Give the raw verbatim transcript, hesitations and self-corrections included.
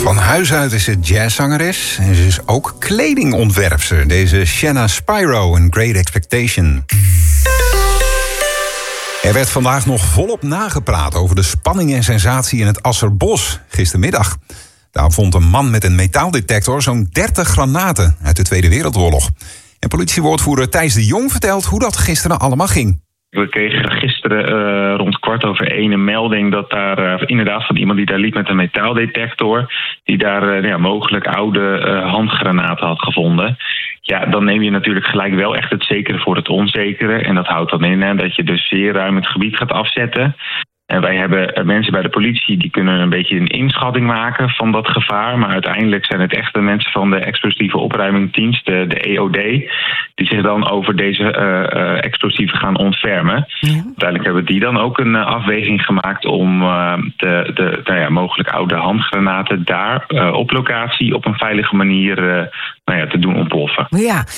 Van huis uit is ze jazzzangeres en ze is ook kledingontwerpster. Deze Shanna Spyro in Great Expectation. Er werd vandaag nog volop nagepraat over de spanning en sensatie in het Asserbos gistermiddag. Daar vond een man met een metaaldetector zo'n dertig granaten uit de Tweede Wereldoorlog. En politiewoordvoerder Thijs de Jong vertelt hoe dat gisteren allemaal ging. We kregen gisteren uh, rond kwart over één een melding dat daar uh, inderdaad van iemand die daar liep met een metaaldetector, die daar uh, ja, mogelijk oude uh, handgranaten had gevonden. Ja, dan neem je natuurlijk gelijk wel echt het zekere voor het onzekere. En dat houdt dan in hè, dat je dus zeer ruim het gebied gaat afzetten. En wij hebben mensen bij de politie die kunnen een beetje een inschatting maken van dat gevaar. Maar uiteindelijk zijn het echt de mensen van de explosieve opruimingsdienst, de, de E O D, die zich dan over deze uh, uh, explosieven gaan ontfermen. Ja. Uiteindelijk hebben die dan ook een uh, afweging gemaakt om uh, de, de nou ja, mogelijk oude handgranaten daar uh, op locatie op een veilige manier uh, nou ja, te doen ontploffen. Ja,